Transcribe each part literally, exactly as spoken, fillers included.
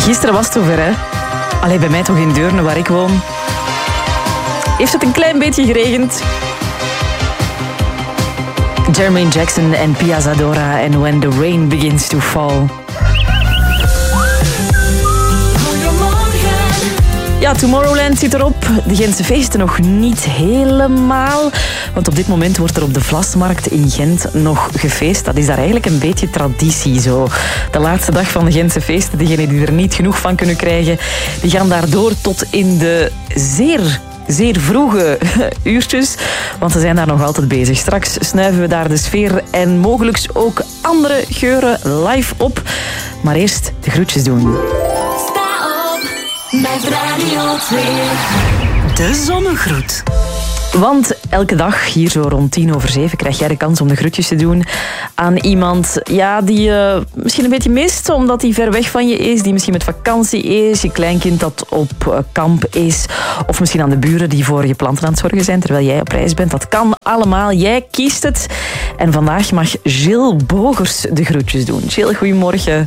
Gisteren was het zover, hè? Allee, bij mij toch in Deurne, waar ik woon. Heeft het een klein beetje geregend. Jermaine Jackson en Pia Zadora en When the Rain Begins to Fall. Ja, Tomorrowland zit erop. De Gentse feesten nog niet helemaal. Want op dit moment wordt er op de Vlasmarkt in Gent nog gefeest. Dat is daar eigenlijk een beetje traditie zo. De laatste dag van de Gentse feesten, degenen die er niet genoeg van kunnen krijgen, die gaan daardoor tot in de zeer... Zeer vroege uurtjes, want ze zijn daar nog altijd bezig. Straks snuiven we daar de sfeer en mogelijk ook andere geuren live op. Maar eerst de groetjes doen. Sta op met Radio twee. De zonnegroet. Want elke dag, hier zo rond tien over zeven, krijg jij de kans om de groetjes te doen aan iemand ja, die je misschien een beetje mist, omdat die ver weg van je is, die misschien met vakantie is, je kleinkind dat op kamp is, of misschien aan de buren die voor je planten aan het zorgen zijn, terwijl jij op reis bent. Dat kan allemaal. Jij kiest het. En vandaag mag Gilles Bogers de groetjes doen. Gilles, goedemorgen.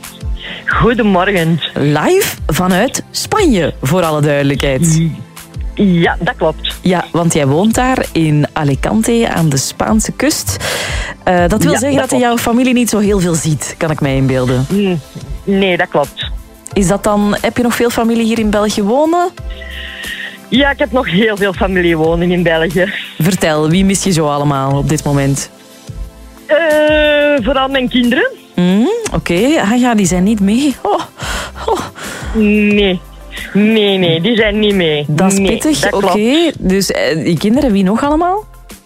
Goedemorgen. Live vanuit Spanje, voor alle duidelijkheid. Ja, dat klopt. Ja, want jij woont daar in Alicante aan de Spaanse kust. Uh, dat wil ja, zeggen dat, dat je jouw familie niet zo heel veel ziet, kan ik mij inbeelden. Nee, dat klopt. Is dat dan, heb je nog veel familie hier in België wonen? Ja, ik heb nog heel veel familie wonen in België. Vertel, wie mis je zo allemaal op dit moment? Uh, vooral mijn kinderen. Mm, Oké, okay. ah, ja, die zijn niet mee. Oh, oh. Nee. Nee, nee, die zijn niet mee. Dat is nee, pittig, oké. Okay. Dus uh, die kinderen, wie nog allemaal?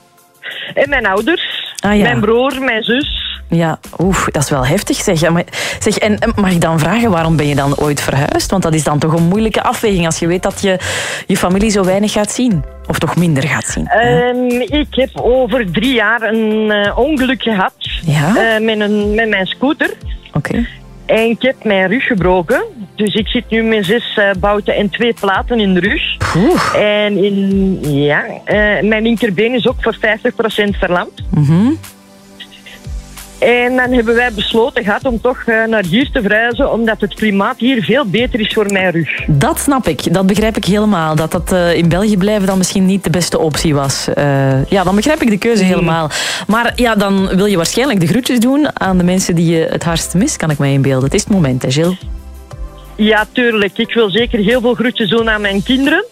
En mijn ouders, ah, ja. mijn broer, mijn zus. Ja, oef, dat is wel heftig zeg. Ja, maar, zeg. En mag ik dan vragen, waarom ben je dan ooit verhuisd? Want dat is dan toch een moeilijke afweging als je weet dat je je familie zo weinig gaat zien. Of toch minder gaat zien. Um, ik heb over drie jaar een uh, ongeluk gehad ja? uh, met, een, met mijn scooter. Oké. Okay. En ik heb mijn rug gebroken. Dus ik zit nu met zes uh, bouten en twee platen in de rug. Oeh. En in, ja, uh, mijn linkerbeen is ook voor vijftig procent verlamd. Mm-hmm. En dan hebben wij besloten gehad om toch uh, naar hier te verhuizen, omdat het klimaat hier veel beter is voor mijn rug. Dat snap ik. Dat begrijp ik helemaal. Dat dat uh, in België blijven dan misschien niet de beste optie was. Uh, ja, dan begrijp ik de keuze helemaal. Maar ja, dan wil je waarschijnlijk de groetjes doen aan de mensen die je het hardst mist, kan ik mij inbeelden. Het is het moment, hè, Gilles? Ja, tuurlijk. Ik wil zeker heel veel groetjes doen aan mijn kinderen.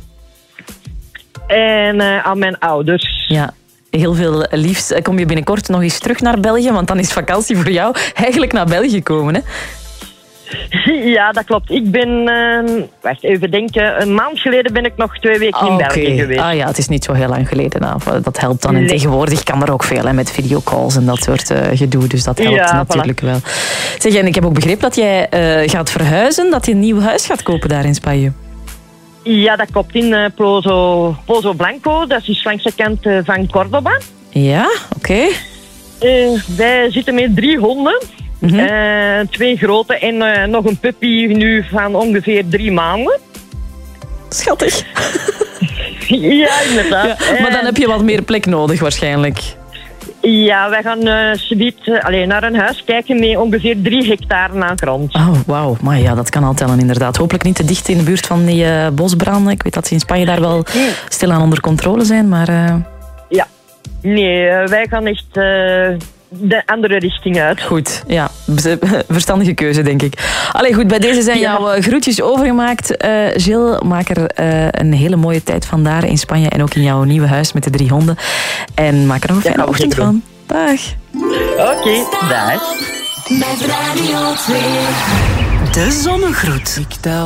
En uh, aan mijn ouders. Ja. Heel veel liefs. Kom je binnenkort nog eens terug naar België? Want dan is vakantie voor jou eigenlijk naar België komen, hè? Ja, dat klopt. Ik ben... Uh, wacht, even denken. Een maand geleden ben ik nog twee weken oh, in okay. België geweest. Ah ja, het is niet zo heel lang geleden. Nou, dat helpt dan. Nee. En tegenwoordig kan er ook veel, hè, met videocalls en dat soort uh, gedoe. Dus dat helpt ja, natuurlijk voilà. wel. Zeg, en ik heb ook begrepen dat jij uh, gaat verhuizen. Dat je een nieuw huis gaat kopen daar in Spanje. Ja, dat klopt in uh, Pozo, Pozo Blanco. Dat is langs de kant uh, van Córdoba. Ja, oké. Okay. Uh, wij zitten met drie honden. Mm-hmm. Uh, twee grote en uh, nog een puppy nu van ongeveer drie maanden. Schattig. Ja, inderdaad. Ja, maar dan heb je wat meer plek nodig waarschijnlijk. Ja, wij gaan uh, subiet, uh, alleen naar een huis kijken met ongeveer drie hectare aan grond. Oh, wauw. Maar ja, dat kan al tellen inderdaad. Hopelijk niet te dicht in de buurt van die uh, bosbranden. Ik weet dat ze in Spanje daar wel stilaan onder controle zijn, maar... Uh... Ja. Nee, uh, wij gaan echt uh, de andere richting uit. Goed, ja. Verstandige keuze, denk ik. Allee, goed, bij deze zijn ja. jouw uh, groetjes overgemaakt. Uh, Gilles, maak er uh, een hele mooie tijd van daar in Spanje en ook in jouw nieuwe huis met de drie honden. En maak er nog een fijne ja, ochtend van. Dag. Oké, okay, dag. Met Radio twee. De zonnegroet.